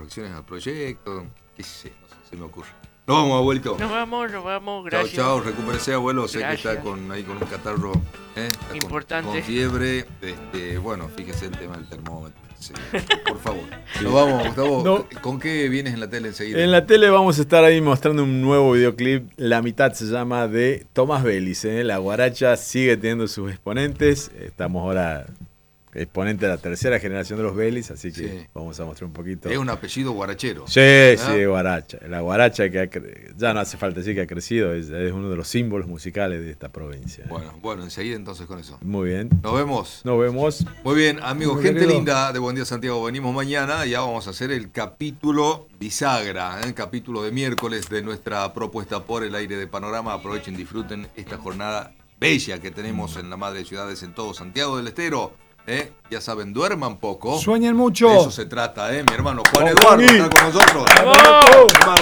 correcciones al proyecto. ¿Qué sé? No sé, se me ocurre. Nos vamos, abuelito. Nos vamos, gracias. Chao, recupérese, abuelo. Sé Gracias. que está ahí con un catarro. Está Importante. Con fiebre. Bueno, fíjese el tema del termómetro. Sí, por favor. Nos vamos, Gustavo. No. ¿Con qué vienes en la tele enseguida? En la tele vamos a estar ahí mostrando un nuevo videoclip. La mitad se llama de Tomás Vélez. La guaracha sigue teniendo sus exponentes. Estamos ahora exponente de la tercera generación de los Vélez, así que Sí. vamos a mostrar un poquito. Es un apellido guarachero. Sí, guaracha. La guaracha que ya no hace falta decir que ha crecido, es uno de los símbolos musicales de esta provincia. Bueno, enseguida entonces con eso. Muy bien. Nos vemos. Nos vemos. Muy bien, amigos, Muy gente querido. linda de Buen Día Santiago. Venimos mañana, ya vamos a hacer el capítulo bisagra, el capítulo de miércoles de nuestra propuesta por el aire de Panorama. Aprovechen, disfruten esta jornada bella que tenemos en la madre de ciudades en todo Santiago del Estero. Ya saben, duerman poco. Sueñen mucho. De eso se trata, mi hermano Juan Vamos, Eduardo Juaní. está con nosotros. ¡Vamos!